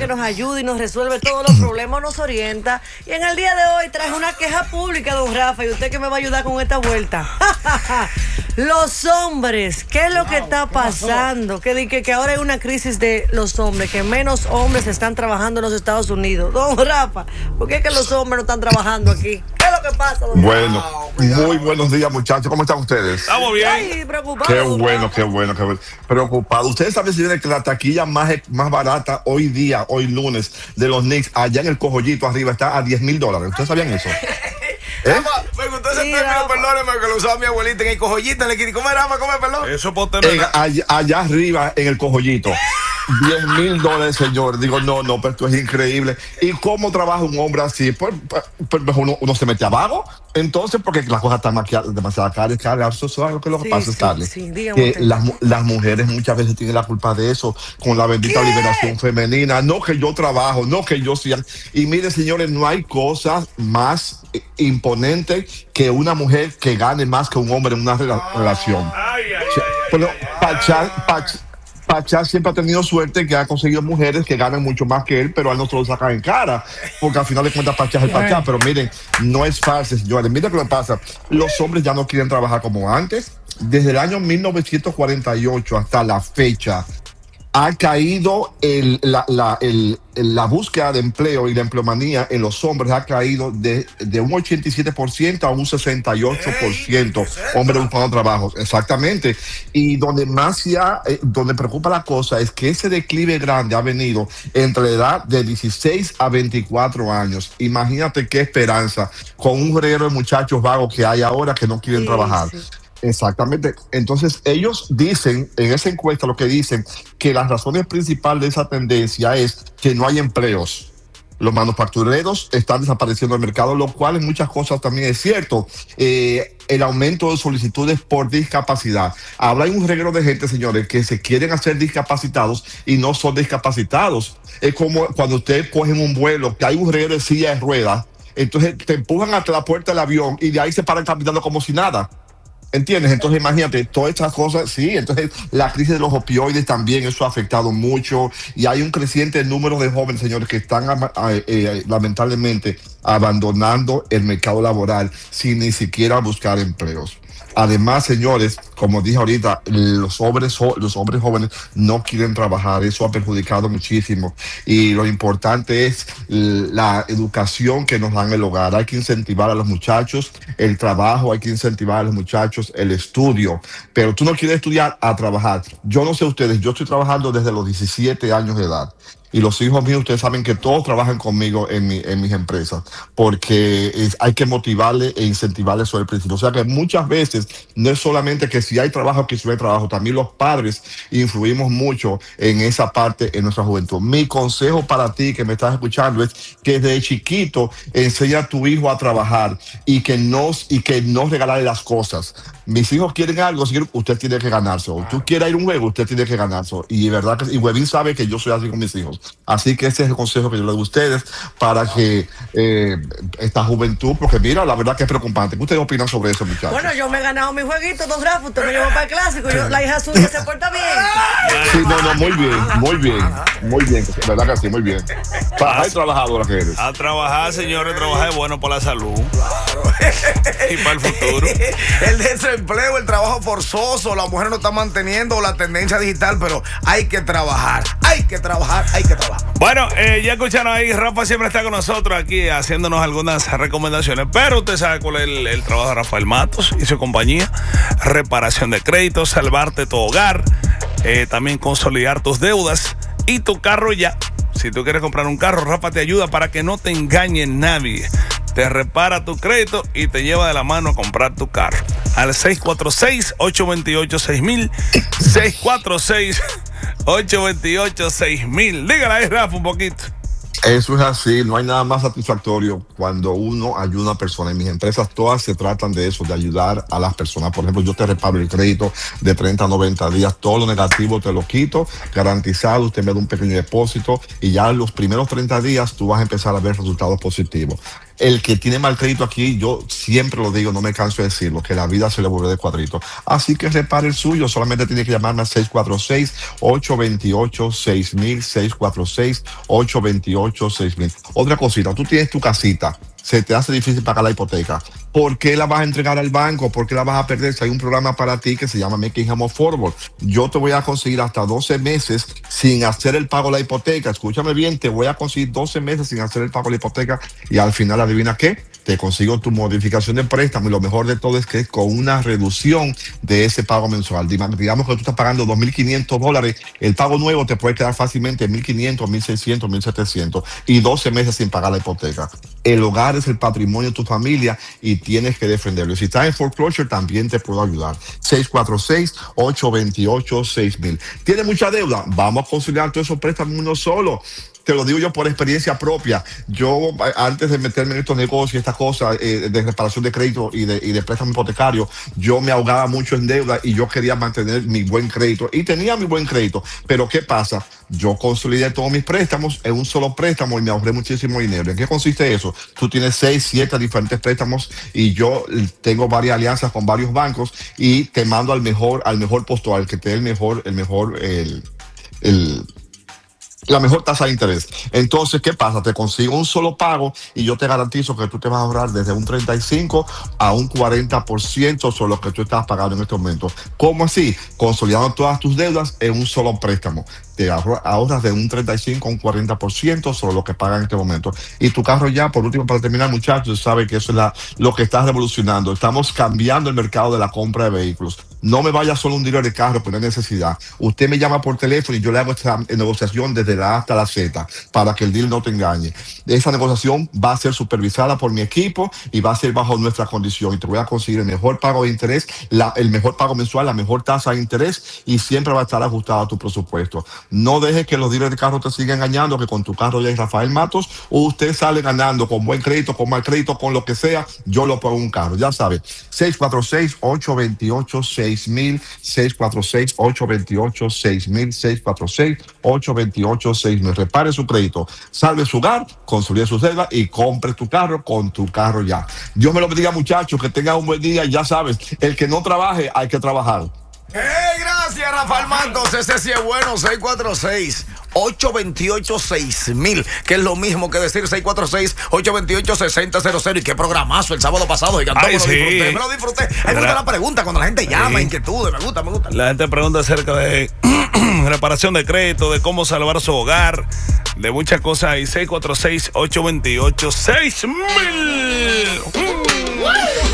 que nos ayuda y nos resuelve todos los problemas, nos orienta. Y en el día de hoy traje una queja pública, don Rafa, y usted que me va a ayudar con esta vuelta. Los hombres, ¿qué es lo que está pasando? Que ahora hay una crisis de los hombres, que menos hombres están trabajando en los Estados Unidos. Don Rafa, ¿por qué es que los hombres no están trabajando aquí? ¿Qué es lo que pasa, don Rafa? Bueno, muy buenos días, muchachos. ¿Cómo están ustedes? Estamos bien. Ay, preocupado. Qué bueno. Preocupado. Ustedes saben, señores, que la taquilla más barata hoy lunes, de los Knicks, allá en el Cojollito arriba, está a $10,000. ¿Ustedes sabían eso? Me gustó ese término, perdóneme, que lo usaba mi abuelita en el Cojollito. ¿Cómo era, Rafa? ¿Cómo es, perdón? Eso por tener. Allá arriba, en el Cojollito. $10,000, señor. Digo, no, pero esto es increíble. ¿Y cómo trabaja un hombre así? Pues uno se mete abajo. Entonces, porque las cosas están demasiado caras. Eso es algo que lo que pasa, Starling. Que las mujeres muchas veces tienen la culpa de eso, con la bendita liberación femenina. No que yo trabajo, no que yo sea. Y mire, señores, no hay cosas más imponentes que una mujer que gane más que un hombre en una relación. Pero Pachá siempre ha tenido suerte que ha conseguido mujeres que ganan mucho más que él, pero a él no se lo sacan en cara, porque al final de cuentas Pachá es el Pachá. Pero miren, no es fácil, señores. Miren lo que pasa. Los hombres ya no quieren trabajar como antes. Desde el año 1948 hasta la fecha, ha caído la búsqueda de empleo y la empleomanía en los hombres ha caído de un 87% a un 68%. Hombres buscando trabajo, exactamente. Y donde donde preocupa la cosa es que ese declive grande ha venido entre la edad de 16 a 24 años. Imagínate qué esperanza con un reguero de muchachos vagos que hay ahora que no quieren trabajar. Sí. Exactamente. Entonces ellos dicen, en esa encuesta lo que dicen, que las razones principales de esa tendencia es que no hay empleos. Los manufactureros están desapareciendo del mercado, lo cual en muchas cosas también es cierto. El aumento de solicitudes por discapacidad. Ahora hay un reguero de gente, señores, que se quieren hacer discapacitados y no son discapacitados. Es como cuando ustedes cogen un vuelo, que hay un reguero de silla de ruedas, entonces te empujan hasta la puerta del avión y de ahí se paran caminando como si nada. ¿Entiendes? Entonces imagínate, todas estas cosas, sí, entonces la crisis de los opioides también, eso ha afectado mucho y hay un creciente número de jóvenes, señores, que están lamentablemente abandonando el mercado laboral sin ni siquiera buscar empleos. Además, señores, como dije ahorita, los hombres jóvenes no quieren trabajar. Eso ha perjudicado muchísimo. Y lo importante es la educación que nos dan en el hogar. Hay que incentivar a los muchachos el trabajo, hay que incentivar a los muchachos el estudio. Pero tú no quieres estudiar a trabajar. Yo no sé ustedes, yo estoy trabajando desde los 17 años de edad. Y los hijos míos, ustedes saben que todos trabajan conmigo en mis empresas, porque hay que motivarles e incentivarles sobre el principio. O sea que muchas veces no es solamente que si hay trabajo, que si no hay trabajo, también los padres influimos mucho en esa parte en nuestra juventud. Mi consejo para ti que me estás escuchando es que desde chiquito enseña a tu hijo a trabajar y que no regalarle las cosas. Mis hijos quieren algo, usted tiene que ganárselo. Tú quieres ir a un juego, usted tiene que ganárselo. Y verdad que Webin sabe que yo soy así con mis hijos. Así que ese es el consejo que yo le doy a ustedes para que esta juventud, porque mira, la verdad que es preocupante. ¿Qué ustedes opinan sobre eso, muchachos? Bueno, yo me he ganado mi jueguito, don Rafa. Usted me llevó para el clásico. La hija suya se porta bien. Sí, no, muy bien. Verdad que sí, muy bien. Hay trabajadora que eres. A trabajar, señores, trabajar es bueno para la salud. Y para el futuro. El desempleo, el trabajo forzoso, la mujer no está manteniendo la tendencia digital, pero hay que trabajar. Bueno, ya escucharon ahí, Rafa siempre está con nosotros aquí haciéndonos algunas recomendaciones, pero usted sabe cuál es el trabajo de Rafael Matos y su compañía: reparación de créditos, salvarte tu hogar, también consolidar tus deudas y tu carro ya. Si tú quieres comprar un carro, Rafa te ayuda para que no te engañe nadie. Te repara tu crédito y te lleva de la mano a comprar tu carro. Al 646-828-6000. 646-828-6000. Dígale ahí, Rafa, un poquito. Eso es así, no hay nada más satisfactorio cuando uno ayuda a una persona. En mis empresas todas se tratan de eso, de ayudar a las personas. Por ejemplo, yo te reparo el crédito de 30 a 90 días, todo lo negativo te lo quito, garantizado, usted me da un pequeño depósito y ya en los primeros 30 días tú vas a empezar a ver resultados positivos. El que tiene mal crédito aquí, yo siempre lo digo, no me canso de decirlo, que la vida se le vuelve de cuadrito. Así que repare el suyo, solamente tiene que llamarme al 646-828-6000, 646-828-6000. Otra cosita, tú tienes tu casita, se te hace difícil pagar la hipoteca. ¿Por qué la vas a entregar al banco? ¿Por qué la vas a perder? Si hay un programa para ti que se llama Making Home Affordable. Yo te voy a conseguir hasta 12 meses sin hacer el pago de la hipoteca. Escúchame bien, te voy a conseguir 12 meses sin hacer el pago de la hipoteca y al final, ¿adivina qué? Te consigo tu modificación de préstamo y lo mejor de todo es que es con una reducción de ese pago mensual. Digamos que tú estás pagando $2,500, el pago nuevo te puede quedar fácilmente en $1,500, $1,600, $1,700 y 12 meses sin pagar la hipoteca. El hogar es el patrimonio de tu familia y tienes que defenderlo. Y si estás en foreclosure, también te puedo ayudar. 646-828-6000. ¿Tienes mucha deuda? Vamos a conciliar todos esos préstamos en uno solo. Te lo digo yo por experiencia propia. Yo, antes de meterme en estos negocios y estas cosas de reparación de crédito y de préstamo hipotecario, yo me ahogaba mucho en deuda y yo quería mantener mi buen crédito. Y tenía mi buen crédito. Pero ¿qué pasa? Yo consolidé todos mis préstamos en un solo préstamo y me ahorré muchísimo dinero. ¿En qué consiste eso? Tú tienes 6, 7 diferentes préstamos y yo tengo varias alianzas con varios bancos y te mando al mejor postor, al que te dé la mejor tasa de interés. Entonces, ¿qué pasa? Te consigo un solo pago y yo te garantizo que tú te vas a ahorrar desde un 35 a un 40% sobre lo que tú estás pagando en este momento. ¿Cómo así? Consolidando todas tus deudas en un solo préstamo. Te ahorras de un 35 a un 40% sobre lo que pagas en este momento. Y tu carro ya, por último, para terminar, muchachos, sabe que eso es lo que está revolucionando. Estamos cambiando el mercado de la compra de vehículos. No me vaya solo un dealer de carro por necesidad. Usted me llama por teléfono y yo le hago esta negociación desde la A hasta la Z para que el dealer no te engañe. Esa negociación va a ser supervisada por mi equipo y va a ser bajo nuestra condición. Y te voy a conseguir el mejor pago de interés, el mejor pago mensual, la mejor tasa de interés y siempre va a estar ajustado a tu presupuesto. No dejes que los dealers de carro te sigan engañando, que con tu carro ya es Rafael Matos, o usted sale ganando con buen crédito, con mal crédito, con lo que sea, yo lo pongo en un carro. Ya sabes, 646-828-6000, 646-828-6000, 646-828-6000. Repare su crédito, salve su hogar, consolide sus deudas y compre tu carro con tu carro ya. Dios me lo bendiga, muchachos, que tengan un buen día. Ya sabes, el que no trabaje, hay que trabajar. Gracias, Rafael Matos. Ese sí es bueno. 646-828-6000, que es lo mismo que decir 646-828-6000. Y qué programazo el sábado pasado. Me lo disfruté. Me gusta la pregunta cuando la gente llama, inquietudes. Me gusta. La gente pregunta acerca de reparación de crédito, de cómo salvar su hogar, de muchas cosas. Y 646-828-6000.